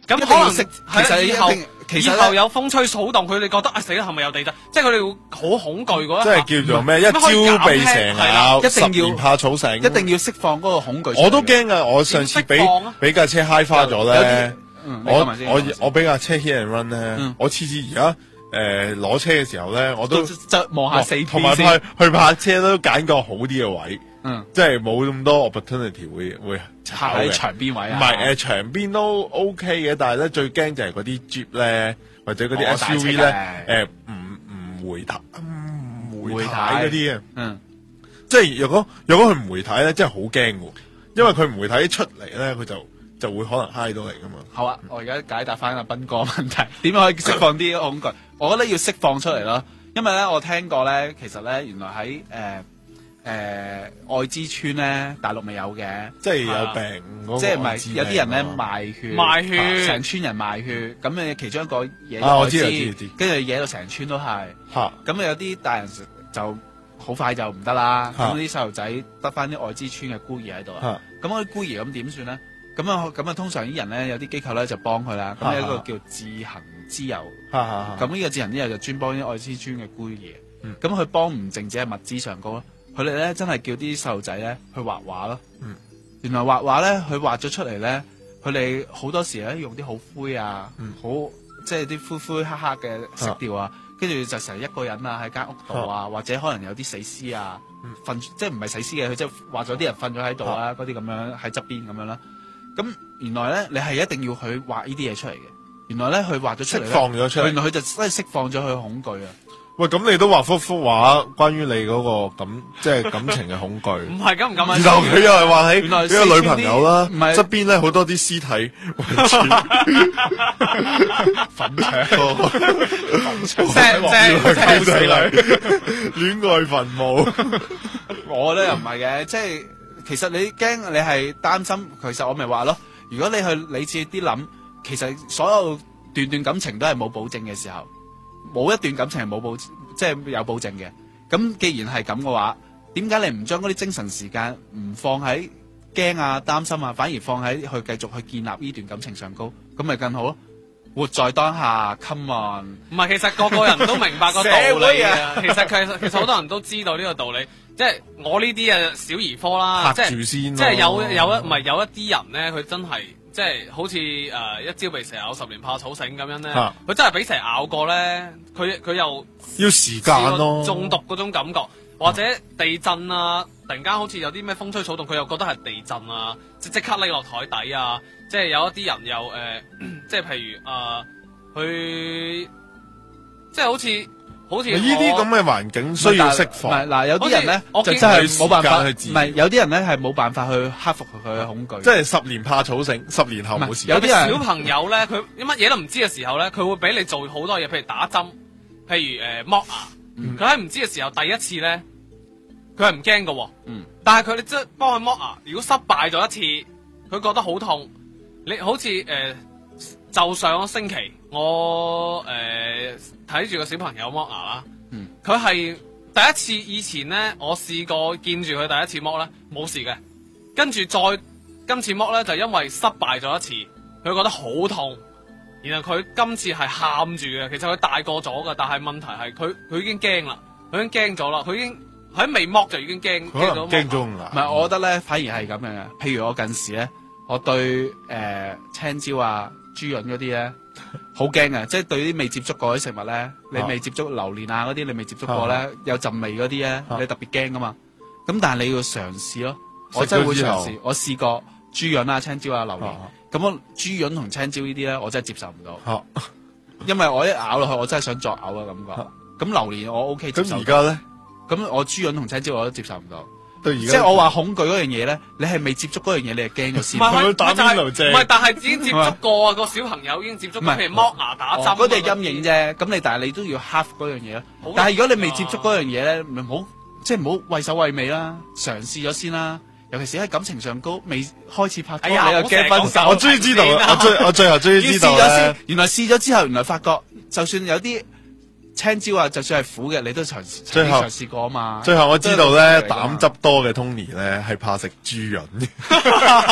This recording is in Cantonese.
咁可能其實以後有風吹草動，佢哋覺得啊死啦，係咪有地震？即係佢哋會好恐懼嗰一下。 即係叫做咩？一朝被蛇咬，十年怕草繩。 一定要釋放嗰個恐懼。 我都驚噶，我上次俾架車揩花咗咧，我俾架車 hit and run 咧，我次次而家攞車嘅時候咧，我都望下四邊， 同埋去泊車都揀個好啲嘅位。即係冇咁多 opportunity 會炒嘅喺牆邊位啊， 唔係牆邊都 OK 嘅，但係咧最驚就係嗰啲 Jeep 咧或者嗰啲 SUV 咧唔回軚嗰啲啊，即係如果佢唔回軚咧，真係好驚嘅，因為佢唔回軚出嚟咧，佢就會可能揩到嚟噶嘛。 好啊，我而家解答翻阿斌哥問題，點樣可以釋放啲恐懼？我覺得要釋放出嚟咯，因為咧我聽過咧，其實咧原來喺愛滋村咧，大陸未有嘅， 即係有病嗰個， 即係唔係有啲人咧賣血，成村人賣血，咁你其中一個惹咗愛滋，跟住惹到成村都係，咁有啲大人就好快就唔得啦，咁啲細路仔得翻啲愛滋村嘅孤兒喺度啊，咁嗰啲孤兒咁點算咧？咁啊通常啲人咧有啲機構咧就幫佢啦，咁有一個叫自行之友，咁呢個自行之友就專幫啲愛滋村嘅孤兒，咁佢幫唔淨止係物資上高咯。佢哋咧真係叫啲細路仔咧去畫畫咯，原來畫畫咧佢畫咗出嚟咧，佢哋好多時咧用啲好灰啊，好即係啲灰灰黑黑嘅色調啊，跟住就成日一個人啊喺間屋度啊，或者可能有啲死屍啊，瞓即係唔係死屍嘅，佢即係畫咗啲人瞓咗喺度啊，嗰啲咁樣喺側邊咁樣啦。咁原來咧你係一定要去畫呢啲嘢出嚟嘅，原來咧佢畫咗出嚟咧，釋放咗出嚟，原來佢就真係釋放咗佢恐懼啊！ 喂，咁你都畫幅畫關於你嗰個即係感情嘅恐懼？ 唔係咁啊！ 然後佢又係話起呢個女朋友啦，側邊咧好多啲屍體圍住， 粉腸， 溝死你，戀愛墳墓。 我咧又唔係嘅，即係其實你驚，你係擔心。其實我咪話咯，如果你去理智啲諗，其實所有段感情都係冇保證嘅時候。冇一段感情係冇保，即係有保證嘅。咁既然係咁嘅話，點解你唔將嗰啲精神時間唔放喺驚啊、擔心啊，反而放喺去繼續去建立呢段感情上高，咁咪更好咯？活在當下 ，come on！ 唔係，其實個個人都明白個道理啊。其實好多人都知道呢個道理。即係我呢啲啊小兒科啦，即係有一啲人咧，佢真係。即係好似一朝被蛇咬，10年怕草繩咁樣咧，佢真係俾蛇咬過咧，佢又要時間咯， 中毒嗰種感覺，或者地震啊，突然間好似有啲咩風吹草動，佢又覺得係地震啊，即刻匿落台底啊，即係有一啲人又即係譬如佢即係好似呢啲咁嘅環境需要釋放。 嗱，有啲人咧就真係冇辦法，唔係有啲人咧係冇辦法去克服佢嘅恐懼。 即係10年怕草繩，10年後冇事。 有啲小朋友咧，佢乜嘢都唔知嘅時候咧，佢會俾你做好多嘢，譬如打針，譬如剝牙。佢喺唔知嘅時候，第一次咧，佢係唔驚㗎。但係佢你即係幫佢剝牙，如果失敗咗一次，佢覺得好痛。你好似就上個星期，我睇住個小朋友剝牙啦，佢係第一次。以前咧，我試過見住佢第一次剝咧冇事嘅，跟住今次剝咧就因為失敗咗一次，佢覺得好痛，然後佢今次係喊住嘅。其實佢大個咗噶，但係問題係佢已經驚啦，佢已經驚咗啦，佢已經喺未剝就已經驚咗啦。 唔係，我覺得咧反而係咁樣嘅。譬如我近時咧，我對青椒啊、豬潤嗰啲咧好驚嘅，即係對啲未接觸過啲食物咧，你未接觸榴蓮啊嗰啲，你未接觸過咧，有陣味嗰啲咧，你特別驚噶嘛。咁但係你要嘗試咯，我真係會嘗試。我試過豬潤啊、青椒啊、榴蓮，咁我豬潤同青椒呢啲咧，我真係接受唔到，因為我一咬落去，我真係想作嘔嘅感覺。咁榴蓮我 OK 接受。 咁而家咧， 咁我豬潤同青椒我都接受唔到。 即係我話恐懼嗰樣嘢咧，你係未接觸嗰樣嘢，你係驚咗先。 唔係，但係已經接觸過啊！個小朋友已經接觸過，譬如剝牙打針， 嗰啲係陰影啫。咁但係你都要克服嗰樣嘢咯。但係如果你未接觸嗰樣嘢咧，唔好即係唔好畏首畏尾啦，嘗試咗先啦。尤其是喺感情上高，未開始拍拖，你又驚分手。 我終於知道啦，我最後終於知道咧。 原來試咗之後，原來發覺就算有啲青椒啊，就算係苦嘅，你都嘗試過啊嘛。 最後我知道咧，膽汁多嘅 Tony 咧係怕食豬潤。